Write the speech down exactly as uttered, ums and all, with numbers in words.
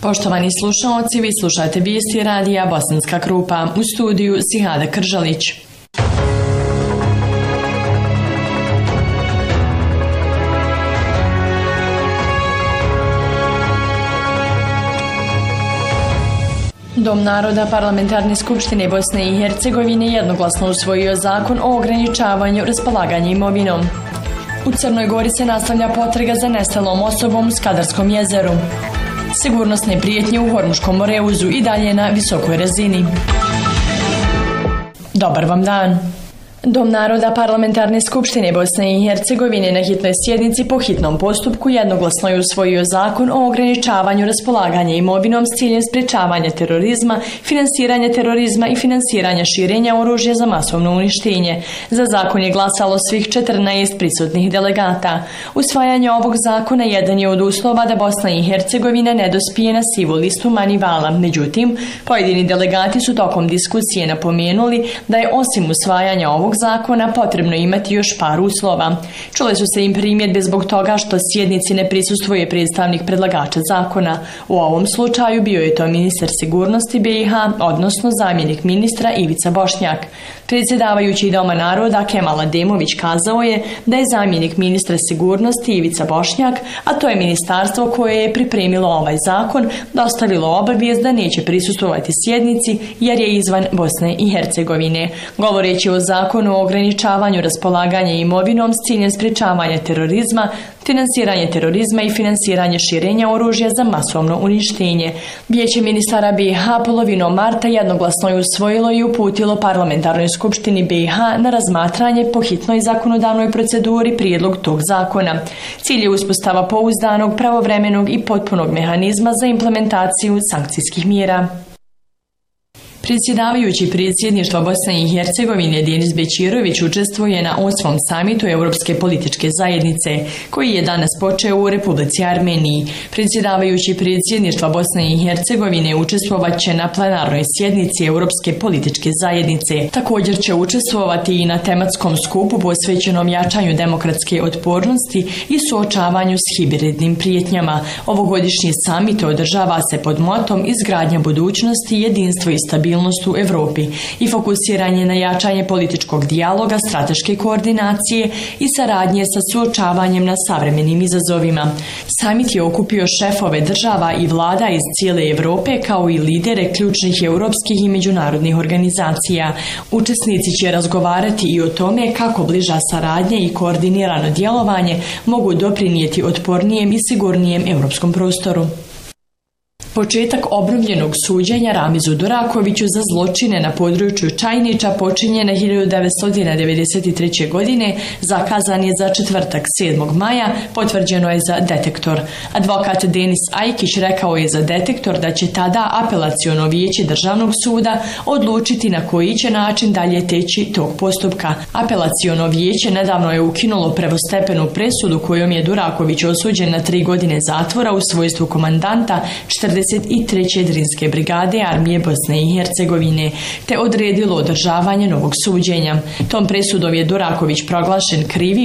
Poštovani slušalci, vi slušate vijesti radija Bosanska Krupa, u studiju Sihada Kržalić. Dom naroda Parlamentarne skupštine Bosne i Hercegovine jednoglasno usvojio zakon o ograničavanju raspolaganja imovinom. U Crnoj Gori se nastavlja potraga za nestalom osobom u Skadarskom jezeru. Sigurnosne prijetnje u Hormuškom Moreuzu i dalje na visokoj razini. Dobar vam dan. Dom naroda Parlamentarne skupštine Bosne i Hercegovine na hitnoj sjednici po hitnom postupku jednoglasno je usvojio zakon o ograničavanju raspolaganja imovinom s ciljem sprečavanja terorizma, finansiranja terorizma i finansiranja širenja oružja za masovno uništenje. Za zakon je glasalo svih četrnaest prisutnih delegata. Usvajanje ovog zakona jedan je od uslova da Bosna i Hercegovina ne dospije na sivu listu Manivala. Međutim, pojedini delegati su tokom diskusije napomenuli da je osim usvajanja ovog zakona potrebno imati još par uslova. Čule su se im primjedbe zbog toga što sjednici ne prisustvuje predstavnik predlagača zakona. U ovom slučaju bio je to ministar sigurnosti B i H, odnosno zamjenik ministra Ivica Bošnjak. Predsjedavajući Doma naroda Kemal Ademović kazao je da je zamjenik ministra sigurnosti Ivica Bošnjak, a to je ministarstvo koje je pripremilo ovaj zakon, dostavilo obavijest da neće prisustvovati sjednici jer je izvan Bosne i Hercegovine. Govoreći o zakonu o ograničavanju raspolaganja imovinom s ciljem sprečavanja terorizma, finansiranje terorizma i finansiranje širenja oružja za masovno uništenje. Vijeće ministara B i H polovinom marta jednoglasno je usvojilo i uputilo Parlamentarnoj skupštini B i H na razmatranje po hitnoj zakonodavnoj proceduri prijedlog tog zakona. Cilj je uspostava pouzdanog, pravovremenog i potpunog mehanizma za implementaciju sankcijskih mjera. Predsjedavajući predsjedništva Bosne i Hercegovine Denis Bećirović učestvuje na osmom samitu Europske političke zajednice, koji je danas počeo u Republici Armeniji. Predsjedavajući predsjedništva Bosne i Hercegovine učestvovat će na plenarnoj sjednici Europske političke zajednice. Također će učestvovati i na tematskom skupu posvećenom jačanju demokratske otpornosti i suočavanju s hibridnim prijetnjama. Ovogodišnji samit održava se pod motom izgradnja budućnosti, jedinstvo i stabilnost u Evropi i fokusiranje na jačanje političkog dijaloga, strateške koordinacije i saradnje sa suočavanjem na savremenim izazovima. Samit je okupio šefove država i vlada iz cijele Evrope kao i lidere ključnih europskih i međunarodnih organizacija. Učesnici će razgovarati i o tome kako bliža saradnja i koordinirano djelovanje mogu doprinijeti otpornijem i sigurnijem europskom prostoru. Početak obnovljenog suđenja Ramizu Durakoviću za zločine na području Čajnića počinje na hiljadu devetsto devedeset treće. godine, zakazan je za četvrtak sedmog maja, potvrđeno je za Detektor. Advokat Denis Ajkić rekao je za Detektor da će tada apelaciono vijeće Državnog suda odlučiti na koji će način dalje teći tog postupka. Apelaciono vijeće nedavno je ukinulo prvostepenu presudu kojom je Duraković osuđen na tri godine zatvora u svojstvu komandanta četrdeset treće Drinske brigade armije Bosne i Hercegovine, te odredilo održavanje novog suđenja. Tom presudom je Duraković proglašen krivim